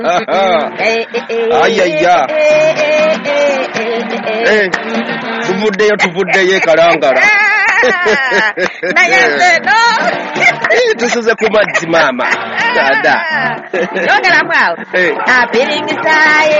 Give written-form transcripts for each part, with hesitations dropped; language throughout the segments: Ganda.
Ayaya. Tuvuddeyo kalangala. Tusuze ku mazzi maama. Dada. Yongera mwawo. Apiringisa.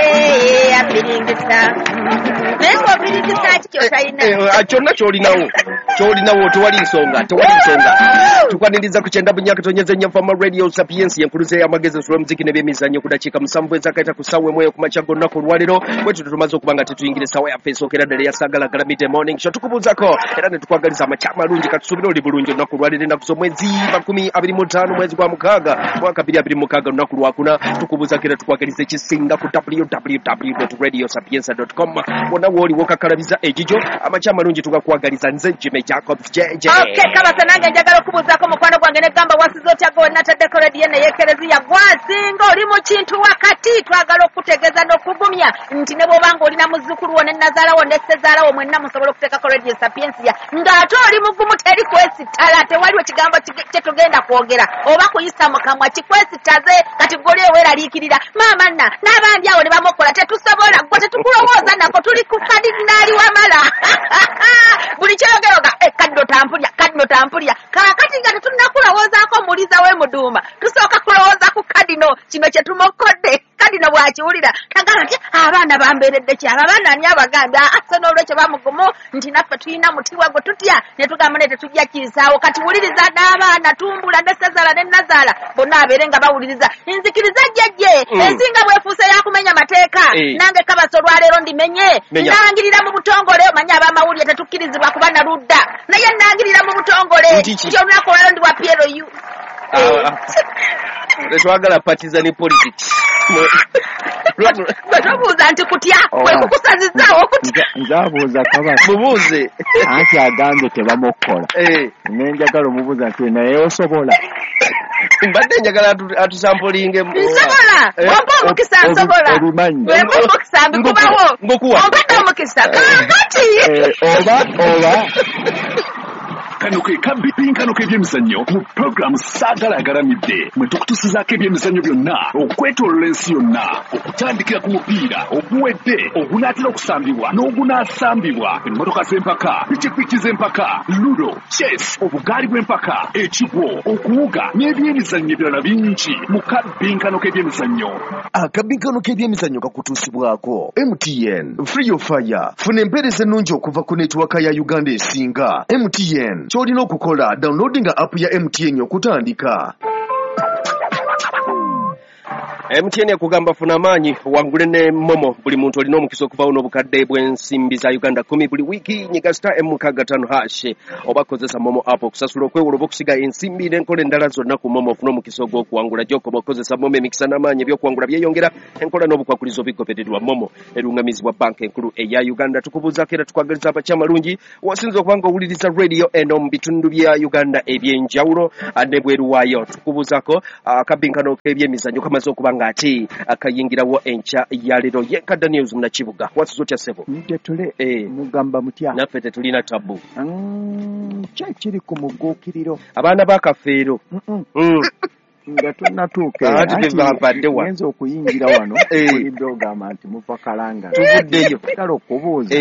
Neswa apiringisa kyotalina. Kyonna kyolinawo tewali nsonga. Tukwaniriza ku kyenda bunyaka tonyeze nyava Radio Sapiensi enkuluze y'amagezi sura muziki n'ebyemizannyo ku dakiika 7 ezakaita ku ssaawa emu ku makya gonna ku lwaliro bwetu tumaze okubanga tetuyingira essaawa yaffe esookera ddala yasagalagala midday morning show tukubuuzako era ne tukwagaliza amakya amalungi katusuubire oli bulungi olunaku lwaliro ennaku z'omwezi 25 mwezi gwa mukaaga mwaka 2026 olunaku lwakuna tukubuuzako era tukwagaliza ekisinga ku www.radiosapiensa.com wonna wooliwo kakalabiza egijo amakya amalungi tugakwagaliza nze Jimmy Jacobs JJ. Okay, kabasa nange njagala okubuuzako mukwano gwange ne gamba wasizo otyago nataddeko rediyo neyeekereziya gwasinga oli mu kintu wakati twagala okutegeeza n'okugumya nti ne bw'obanga olina muzzukulu wo ne nazaalawo ne ssezaalawo mwenna musobola okuteekako rediyo sapiensiya ng'ate oli mugumu teri kwesittala tewaliwo kigambo kye tugenda kwogera oba kuyisa mu kamwa kikwesittaze kati goli eweeraliikirira maama nna n'abandi awo ne bamukola tetusobola gwe tetukulowooza nako tuli ku kadinaali wamala buli kyogeroga kadino tampulya kaakati nga tetunnakulowoozaako muliza we muduuma tusooka kulowooza ku kadino kino kye tumukodde kadino bw'akiwulira tagala nti abaana bambeeredde ki abaana ani abagambye ase n'olwekyo bamugumu nti naffe tulina mutiwa gwe tutya ne tugamba ne tetujja kiisaawo kati wuliriza n'abaana tumbula ne sezaala ne nazaala bonna abeere nga bawuliriza nzikiriza jjajje ensinga bwefuuse yakumenya mateeka nange kabasa olwaleero ndimenye nangirira mu butongole omanyi ab'amawulire tetukkirizibwa kuba na ludda naye nangirira mu butongole nti olunaku olwaleero ndi wa PLU twagala partisan politics. Batobuuza nti kutya kwekukusazizaawo kutya nzabuuza kabasa mubuuze anti agambye tebamukola nenjagala omubuuza nti naye osobola mbadde njagala atusampulinge nsobola ompa omukisa nsobola wemba omukisa mbikubawo ombadde omukisa kakati oba kano ke kabipinkano k'ebyemizannyo mu programu saagala agaramidde mwe tukutusizaako ebyemizannyo byonna okwetoolola ensi yonna okutandikira ku mupiira oguwedde ogunaatera okusambibwa n'ogunaasambibwa emmotoka z'empaka pikipiki z'empaka ludo chess obugaali bw'empaka ekigwo okuwuga n'ebyemizannyo ebirala bingi mu kabinkano k'ebyemizannyo. Akabinkano k'ebyemizannyo kakutuusibwako MTN Free Your Fire. Funa empeereza ennungi okuva ku netiwaka ya Uganda esinga. MTN ky'olina okukola downloadinga app ya MTN okutandika. MTN yakugamba funa amaanyi wangule ne momo buli muntu olina omukisa okuvawo n'obukadde bw'ensimbi za Uganda 10 buli wiiki nyiga *M65# oba kozesa momo app okusasula okwewola oba okusiga ensimbi n'enkola endala zonna ku momo ofuna omukisa ogw'okuwangula gy'okoba okozesa momo emikisa n'amaanyi eby'okuwangula byeyongera enkola n'obukwakulizo bigobererwa momo erungamizibwa banka enkulu eya Uganda. Tukubuuzaako era tukwagaliza abakya malungi wasinza okuba nga owuliriza radio eno mu bitundu bya Uganda eby'enjawulo ne bweru waayo. Tukubuuzaako akabinkano k'ebyemizannyo kamaze okuba ate akayingirawo enkya ya leero yenka Daniels Munakibuga wasizo kya sebo ntetule mugamba mutya naffe tetulina tabu kyekiri ku muguukiriro abaana bakafeero nga tunatuuke ngenza okuyingira wano olidde ogamba nti muva kalanga tuvuddeyo kale okubuuza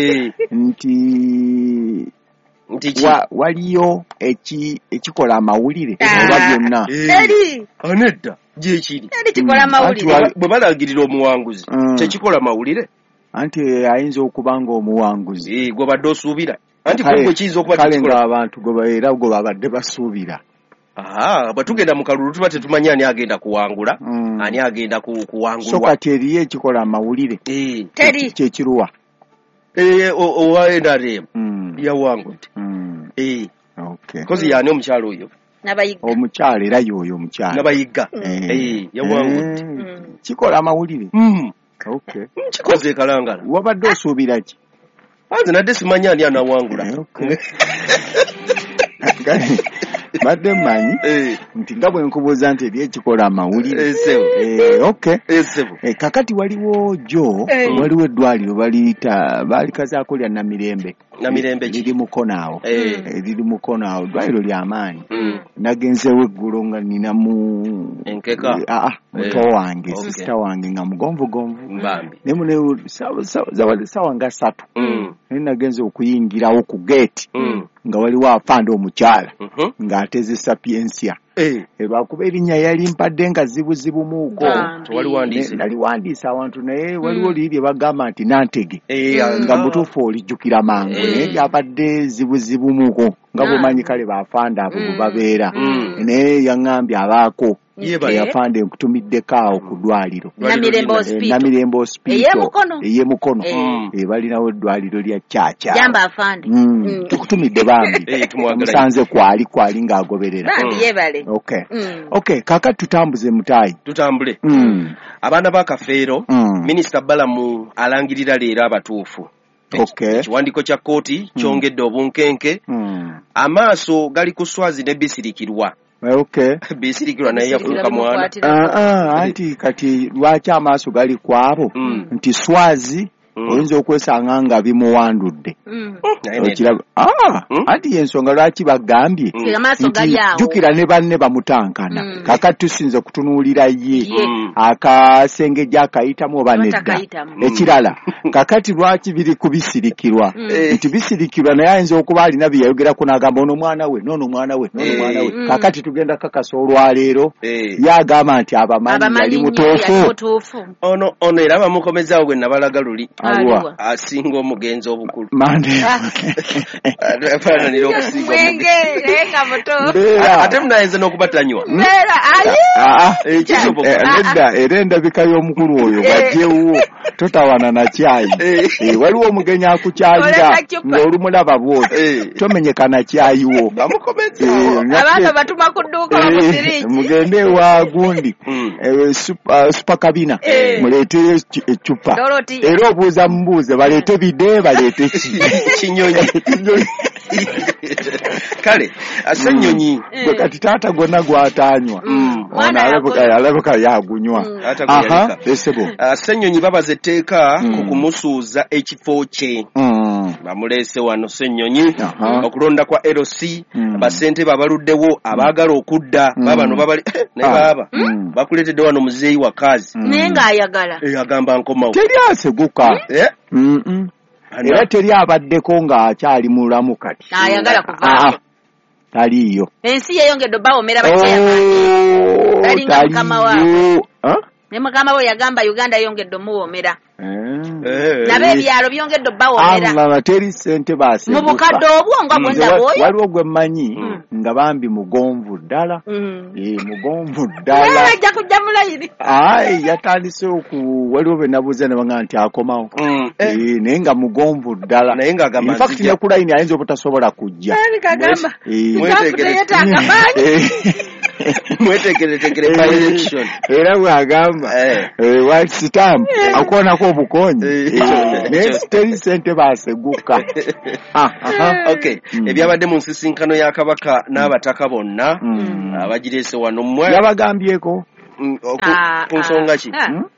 nti waliyo ekikola amawulire oba byonna anedda gyekiri kikola amawulire bwe balagirira omuwanguzi kyekikola amawulire anti ayinza okuba nga omuwanguzi gwe badde osuubira anti gwe kiyinza okuba kale ng'abantu era gwe babadde basuubira bwe tugenda mu kalulu tuba tetumanyi ani agenda kuwangula ani agenda kuwangulwa so kati eriyo ekikola amawulire teri kyekiruwa owa NRM yawangudde kozi yani omukyalo oyo omukyalo era yoyo omukyalo nabayiga yawangudde kikola amawulire kikoze kalangala wabadde osuubira ki anze nadde simanyi ani anawangula badde mmanyi nti nga bwe nkubuuza nti eri ekikola amawulire kakati waliwo waliwo eddwaliro baliyita baali kazaako lya Namirembe Namirembe liri mukonaawo liri mukonaawo ddwaliro ly'amaanyi nagenzeewo eggulo nga nina mu enkeka muto wange sisita wange nga mugonvugonvu naye mune sawa nga 3 naye nagenze okuyingirawo ku geeti nga waliwo afande omukyala ng'ateze sapiensia lwakuba erinnya yali mpadde nga zibuzibumuuko naliwandiisa awantu naye waliwo liri lye bagamba nti Nantege nga mutuufu olijjukira mangu naye lyabadde zibuzibumuuko nga bwomanyi kale bafande abo bwe babeera naye yaŋŋambye abaako yafande nkutumiddeko awo ku ddwaliro Namirembe Hospital ey'emukono balinawo eddwaliro lya Chacha tukutumidde bambi musanze kwali ng'agoberera okay kakati tutambuze mutaayi tutambule abaana ba Kafeero minisita Balamu alangirira leero abatuufu ekiwandiiko kya kkooti kyongedde obunkenke amaaso gali ku Swazi ne Bisirikirwa Bisirikirwa naye yafuuka mwana anti kati lwaki amaaso gali kwabo nti Swazi oyinza okwesanga nga bimuwandudde anti yensonga lwaki bagambye nti jjukira ne banne bamutankana kakati tusinze kutunuulira ye akasenge gy'akayitamu oba nedda ekirala kakati lwaki biri kubisirikirwa nti bisirikirwa naye ayinza okuba alina bye yayogerako n'agamba ono mwana we n'ono mwana we n'ono mwana we kakati tugenda kakasa olwaleero yagamba nti abamanyi yali mutuufu ono era bamukomezaawo gwe nabalaga luli asinga omugenzi obukulu afaananira okusinga ate munayinza n'okubatanywa nedda era endabika y'omukulu oyo bajjewo totawana na cyayi waliwo omugenyi akukyalira ng'olumulaba bwoti tomenyeka na cyayiwo mugende ewa gundi supakabina muleeteyo eccupa era obuuza mubuuze baleete bide baleete kinyonyi kale asennyonyi gwe kati taata gonna gwatanywa alabika yagunywa esebo asennyonyi babaza etteeka ku kumusuuza ekifo kye bamuleese wano Ssennyonyi okulonda kwa LC basente abaluddewo abaagala okudda babano babali naye baba bakuleetedde wano muzeeyi wa kazi naye ng'ayagala agamba nkomawo teri aseguka era teri abaddeko ng'akyali mulamu kati ayagala kuvaako taliiyo ensi yeyongedde bawomera bakyeyamaanyi talinga mukama waabwe ne mukama we yagamba Uganda yongedde omuwomera nabo ebyalo byongedde bawomera teri ssente baase mu bukadde obwo nga bwenda bwoyo waliwo gwe mmanyi nga bambi mugonvu ddala mugonvu ddala ajja kujja mulayiri yatandise waliwo be nabuuza ne bagamba nti akomawo naye nga mugonvu ddala naye ng'agamba infact ne ku layini ayinza obutasobola kujja mwetegeretegere by election era bwagamba white stamp akonako obukonyi naye teri ssente baaseguka ebyabadde mu nsisinkano ya kabaka n'abataka bonna abagireese wano mmwe yabagambyeko ku nsonga ki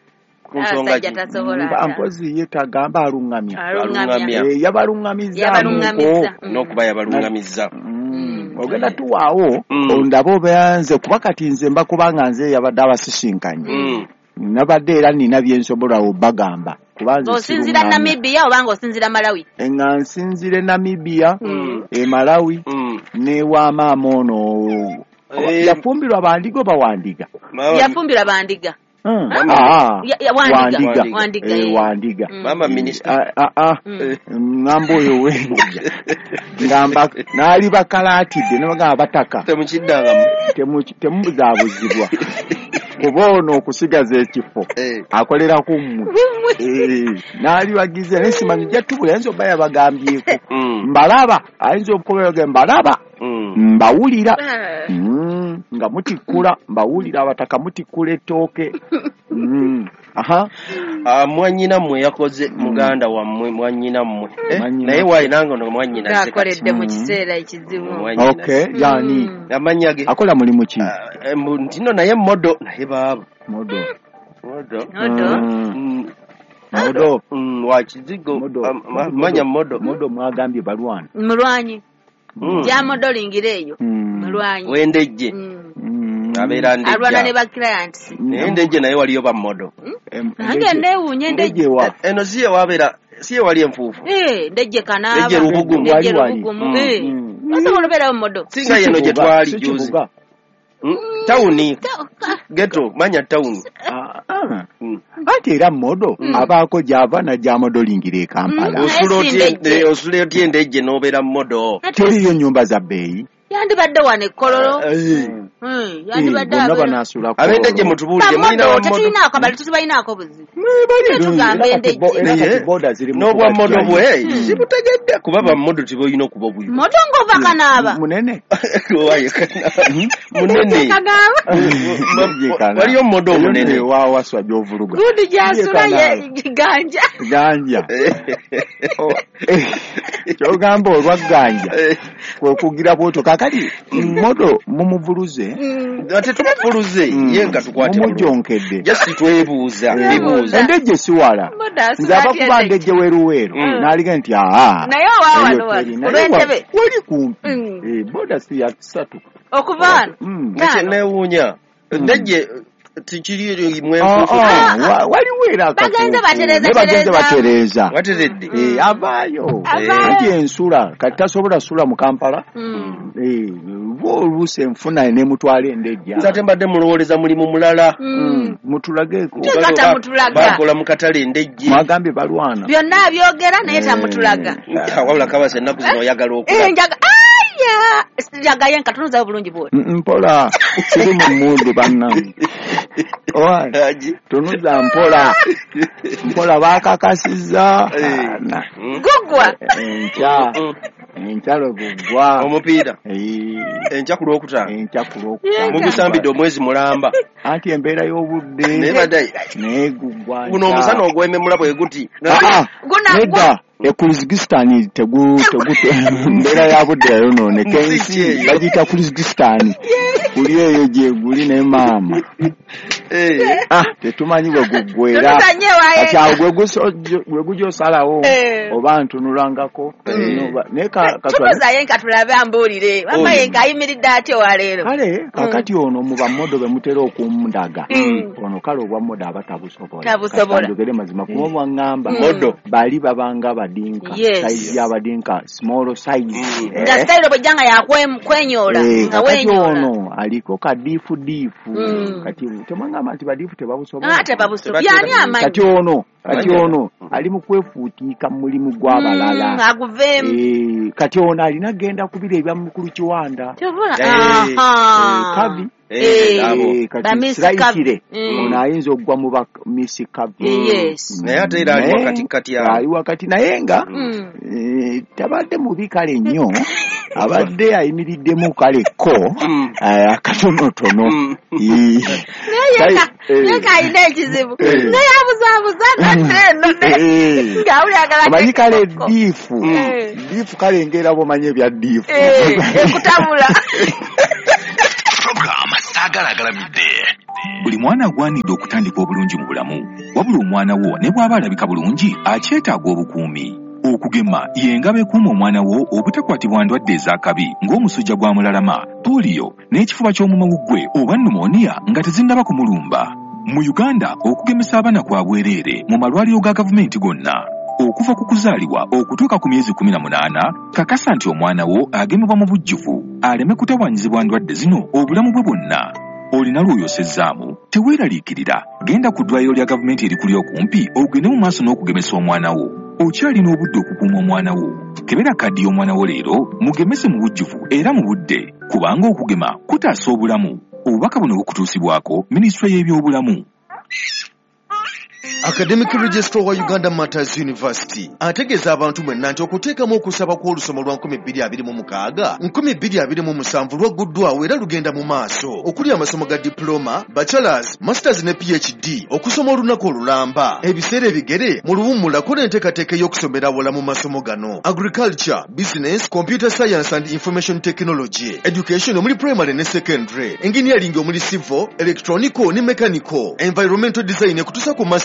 mpozi ye tagamba alungamya yabalungamizaamuko n'okuba yabalungamizza ogenda tuwaawo ondaba obayanze kuba kati nze mbakubanga nze yabadde abasisinkanye nabadde era nina byensobola obagamba osinzira Namibia obanga osinzira Malawi nga nsinzire Namibia Malawi ne wamaama ono yafumbirwa bandiga bawandiga yafumbirwa bandiga wandiga mama minister ngamba oyo wendiga ngamba naali bakalaatidde ne bagamba bataka temukiddangamu temubuzaabuzibwa kuba ono okusigaza ekifo akolera ku mmwe naali bagize naye simanyi jatubula ayinza oba yabagambyeko mbalaba ayinza okukobayoge mbalaba mbawulira nga mutikkula mbawulira abataka mutikkula ettooke mwannyina mmwe yakoze muganda wammwe mwannyina mmwe naye waayinanga ono mwannyina akoledde mu kiseera ekizibu yani amannya ge akola mulimu ki ntino naye modo naye baaba modo Modo. Wakizigo. Manya modo. Modo mwagambye balwana. Mulwanyi. Ja modo lingireyo. Mulwanyi. Wendeje. Abera ndeje. Alwana ne ba clients. Endeje nayo waliyo ba modo. Nange ndewunye ndeje. Eno siye wabera siye wali enfufu. Ndeje kanaba. Ndeje rubugumu. Ndeje rubugumu. Osobola bera modo. Singa yeno gye twali juzi. Tauni. Ghetto manya tauni. Ate era modo abaako gyava na gya modo lingire Kampala. Osulotye ndeje n'obeera modo. Teriyo nyumba za bbeeyi. Yandibadde wano ekkololo. Yandibadde abendeje mutubuulire mulina wa modo. Tetulina akabali tubalinaako buzibu. Tugamba endeje. N'obwa modo bwe sibutegedde kuba ba modo tiboyina okuba buyi. Modo ng'ova kanaaba. Munene. Munene. Waliyo modo munene. Waawaswa gy'ovuluga. Gundi gyasula ye ganja. Ganja. Kyogamba olwa ganja. Kwekugira bw'otyo kakali modo mumuvuluze. Ate tumuvuluze yenga tukwate. Mumujonkedde. Just twebuuza. Bibuuza. Endeje siwala. Nze abakuba ndeje weruweru. Naaliga nti naye waawano olw'entebe. Wali kumpi. Boda si ya 3. Okuva wano. Neewuunya. Ndeje tikiri mwefufu. Waliwera bagenze batereza. Wateredde. Abaayo. Anti ensula kati tasobola sula mu Kampala. Oluusi enfuna n'emutwala endejja. Nzate mbadde mulowoleza mulimu mulala. Mutulageeko. Bakola mu katale endejje. Mwagambye balwana. Byonna byogera naye tamutulaga. Wabula kabasa ennaku zino oyagala okula. Njagaye nkatunuza bulungi bwoti. Mpola. Siri mu mundu bannange. Tunuza mpola. Mpola bakakasizza. Gugwa. Enkyalo gugwa. Omupiira. Enkya ku Lwokutaano. Mugusambidde omwezi mulamba. Anti embeera y'obudde. Naye gugwa. Guno omusana ogwememula bwe guti. Nedda. Kurizikistan mbeera ya budde yayonooneka ensi bagiyita Kurizikistan. Kuli eyo gye guli ne maama. Tetumanyi bwe guggwera. Kati awo gwe gujja osalawo oba ntunulangako. Tunozaye nka tulabe ambuulire. Mama yenka ayimiridde atyo waleero. Kale kakati ono mu bamodo be mutera okumundaga. Ono kale obwa modo aba tabusobola. Njogere mazima kuba mwaŋŋamba modo bali babanga badinka. Size y'abadinka small size. Nga style bwejjanga yakwenyola nga wenyola. Ono aliko kadifu. Kati temwangamba nti badifu tebabusobola. Tebabusobola. Yani amanyi. Kati ono ali mu kwefuutiika mu mulimu gw'abalala. Aguveemu. Kati ono alina genda kubira ebya mukulu Kiwanda. Kavi. Kati siraikire. Ono ayinza okugwa mu ba Miss Kavi. Naye ate era ali wakati kati awo. Ali wakati naye nga tabadde mubi kale nnyo. Abadde ayimiriddemu kaleko akatonotono. Naye kayina ekizibu. Naye abuzaabuza natteno. Amanyi kale diifu. Diifu kale ngera bw'omanyi ebya diifu. Ekutabula. Programu Sagalagalamidde. Buli mwana agwanidde okutandika obulungi mu bulamu. Wabula omwana wo ne bw'aba alabika bulungi akyetaaga obukuumi. Okugema y'engabo ekuuma omwana wo obutakwatibwa ndwadde ez'akabi ng'omusujja gwa mulalama, poliyo n'ekifuba ky'omumawuggwe oba pneumonia nga tezinnaba kumulumba. Mu Uganda okugemesa abaana kwa bwereere mu malwaliro ga gavumenti gonna. Okuva ku kuzaalibwa okutuuka ku myezi 18 kakasa nti omwana wo agemebwa mu bujjuvu aleme kutawaanyizibwa ndwadde zino obulamu bwe bwonna. Olina lw'oyosezzaamu teweeraliikirira, genda ku ddwaliro lya gavumenti erikuli okumpi ogende mu maaso n'okugemesa omwana wo. Okyalina obudde okukuuma omwana wo. Kebera kaddi y'omwana wo leero mugemese mu bujjuvu era mu budde kubanga okugema kutaasa obulamu. Obubaka buno bukutuusibwako Minisitule y'ebyobulamu. Academic Registrar wa Uganda Matters University ategeeza abantu mwenna nti okuteekamu okusaba kw'olusoma lwa 2026 2027 lwagguddwawo era lugenda mu maaso okuli amasomo ga diploma, bachelors, masters ne PhD okusoma olunaku olulamba ebiseera ebigere mu luwummulako n'enteekateeka y'okusomera awala mu masomo gano agriculture, business, computer science and information technology, education omuli primary ne secondary, engineering omuli civil, electronical ne mechanical, environmental design ekutuusa ku master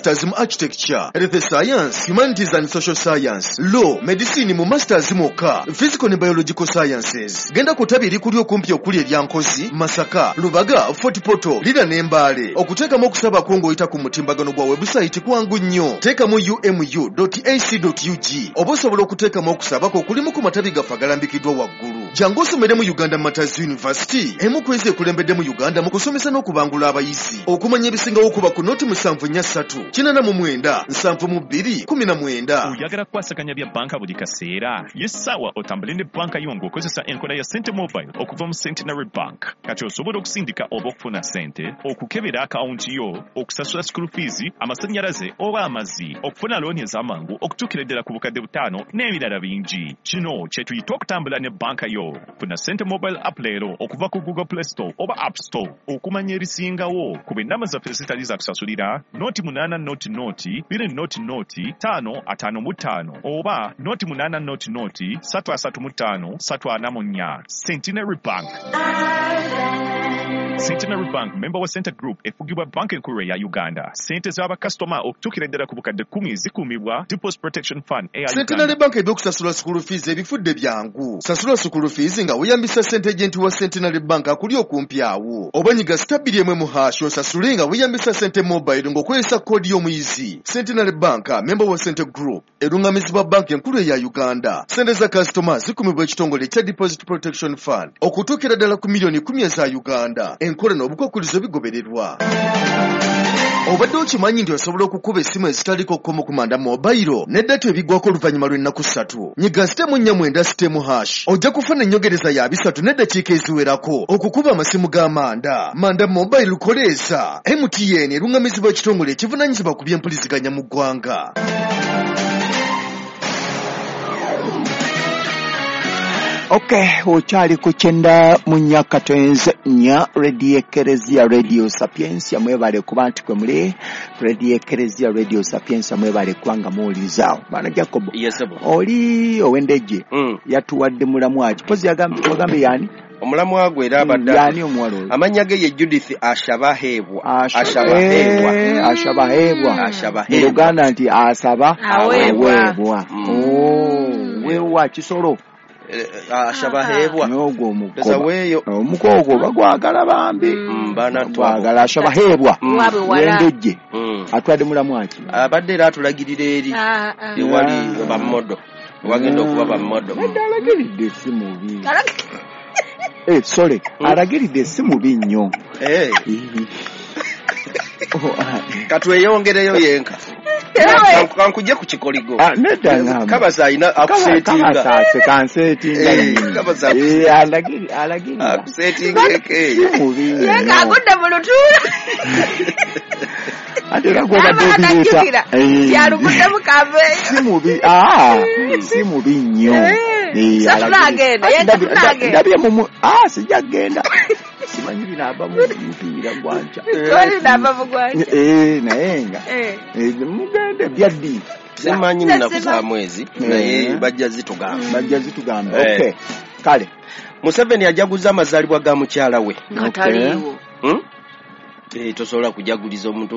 masters mu architecture, health science, humanities and social science, law, medicine mu masters mokka, physical and biological sciences. Genda ku ttabi erikuli okumpi okuli eryankozi, Masaka, Lubaga, Fort Portal, Lira n'Embale. Okuteekamu okusaba kwo ng'oyita ku mutimbagano gwa website kwangu nnyo. Teekamu umu.ac.ug. Oba osobola okuteekamu okusaba kwo kulimu ku matabi gaffe agalambikiddwa waggulu. Jangu osomere mu Uganda Matters University. Emu ku ezo ekulembedde mu Uganda mu kusomesa n'okubangula abayizi. Okumanya ebisingawo okuba ku noti 743 89 72 Oyagala kukwasaganya bya banka buli kaseera? Yesawa otambule ne banka yo ng'okozesa enkola ya Sente Mobile okuva mu Centenary Bank. Kati osobola okusindika oba okufuna sente, okukebera akawunti yo, okusasula school fees, amasannyalaze oba amazzi, okufuna looni ez'amangu okutuukira ddala ku bukadde 5 n'ebirala bingi. Kino kye tuyita okutambula ne banka yo. Funa Sente Mobile app leero okuva ku Google Play Store oba App Store. Okumanya ebisingawo ku b'ennama zaffe ezitali za kusasulira, noti 8 noti 2 noti 555 oba noti 8 noti 335 344. Centenary Bank. Centenary Bank, member wa Center Group, efugibwa banka enkulu ya Uganda. Sente z'abakasitoma okutuukira ddala ku bukadde 10 zikuumibwa Deposit Protection Fund eya Uganda. Centenary Bank ebyokusasula school fees ebifudde byangu. Sasula school fees nga weeyambisa ssente agent wa Centenary Bank akuli okumpi awo. Oba nyiga *1 osasule nga weeyambisa Sente Mobile ng'okozesa koodi y'omuyizi. Centenary Bank, member wa Center Group, erungamizibwa banka enkulu eya Uganda. Sente za customers zikuumibwa ekitongole kya Deposit Protection Fund okutuukira ddala ku milioni 10 eza Uganda. Enkola n'obukwakkulizo bigobererwa. Obadde okimanyi nti osobola okukuba essimu ezitaliko kkomo ku Manda Mobile n'eddata ebiggwako oluvannyuma lw'ennaku 3. Nyiga *4 ojja kufuna ennyogereza ya 3 n'eddakiika eziwerako okukuba amasimu ga Manda. Manda Mobile lukoleeza. MTN erungamizibwa ekitongole ekivunaanyizibwa ku by'empuliziganya mu ggwanga. Okay, okyali ku kyenda mu Nyakatonze nya Radio Ekereziya Radio Sapiensia mwebale kuba nti kwe muli Radio Ekereziya Radio Sapiensia mwebale kubanga muwuliriza. Bana Jacob. Yes, oli ow'endejje yatuwadde mulamu aki pozi yagambe yani omulamu agwe era abadde yani omwalo amanya ge ye Judith Ashabahebwa Uganda nti asaba awebwa wewa kisolo Ashabahebwa nyogo omukogo bagwagala bambi bana twagala Ashabahebwa wendejje atwadde mulamu aki abadde era atulagirira eri ewali bammodo wagenda okuba bammodo alagiridde si mubi alagiridde si mubi nnyo katweyongereyo yenka kankuje ku kikoligo kabaza ayina akusetinga alagira akusetinga yenga agudde mu lutuula ate lagobadde yalugudde mu kaveeyo si mubi nnyo ndabye mumu sijagenda simanyi binaava mu mupiira gwanca naye nga mugende byaddi simanyi nnaku za mwezi naye bajja zitugamba okay kale Museveni ajaguza amazaalibwa ga mukyala we tosobola kujaguliza omuntu